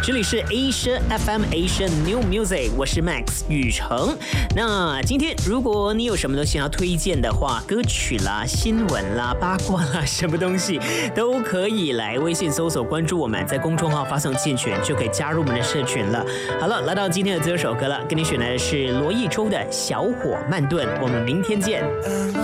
这里是 Asia FM Asia New Music， 我是 Max 宇成。那今天如果你有什么东西要推荐的话，歌曲啦、新闻啦、八卦啦，什么东西都可以来微信搜索关注我们，在公众号发送健全就可以加入我们的社群了。好了，来到今天的最后一首歌了，跟你选的是罗一舟的《小火慢炖》，我们明天见。